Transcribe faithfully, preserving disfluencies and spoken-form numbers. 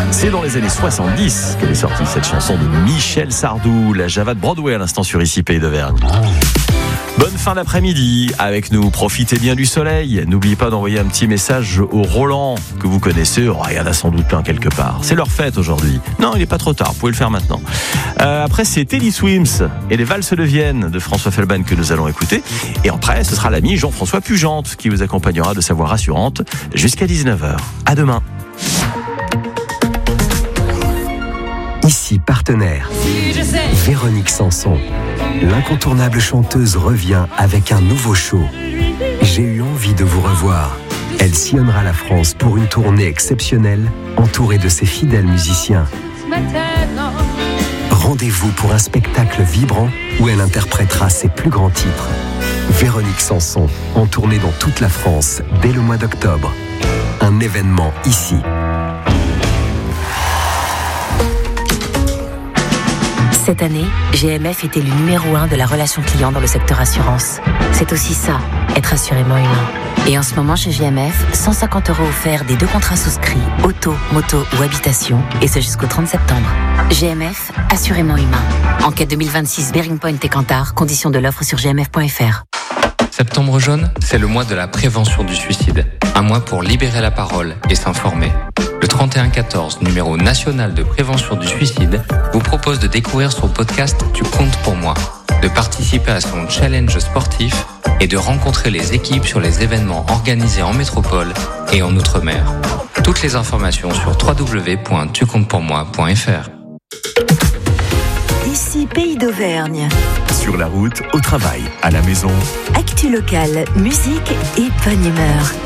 C'est dans les années soixante-dix qu'elle est sortie, cette chanson de Michel Sardou, la Java de Broadway à l'instant sur Ici Pays d'Auvergne. Bonne fin d'après-midi avec nous, profitez bien du soleil. N'oubliez pas d'envoyer un petit message au Roland que vous connaissez, oh, il y en a sans doute plein quelque part. C'est leur fête aujourd'hui. Non, il n'est pas trop tard, vous pouvez le faire maintenant. Euh, après, c'est Teddy Swims et les valses de Vienne de François Felban que nous allons écouter. Et après, ce sera l'ami Jean-François Pugente qui vous accompagnera de sa voix rassurante jusqu'à dix-neuf heures. À demain. Ici partenaire, Véronique Sanson. L'incontournable chanteuse revient avec un nouveau show. J'ai eu envie de vous revoir. Elle sillonnera la France pour une tournée exceptionnelle, entourée de ses fidèles musiciens. Rendez-vous pour un spectacle vibrant où elle interprétera ses plus grands titres. Véronique Sanson, en tournée dans toute la France dès le mois d'octobre. Un événement ici. Cette année, G M F était le numéro un de la relation client dans le secteur assurance. C'est aussi ça, être assurément humain. Et en ce moment, chez G M F, cent cinquante euros offerts des deux contrats souscrits, auto, moto ou habitation, et ce jusqu'au trente septembre. G M F, assurément humain. Enquête deux mille vingt-six, Bearing Point et Kantar, conditions de l'offre sur g m f point f r. Septembre jaune, c'est le mois de la prévention du suicide. Un mois pour libérer la parole et s'informer. Le trente et un quatorze, numéro national de prévention du suicide, vous propose de découvrir son podcast Tu comptes pour moi, de participer à son challenge sportif et de rencontrer les équipes sur les événements organisés en métropole et en Outre-mer. Toutes les informations sur w w w point tu comptes pour moi point f r. Ici Pays d'Auvergne. Sur la route, au travail, à la maison. Actu locale, musique et bonne humeur.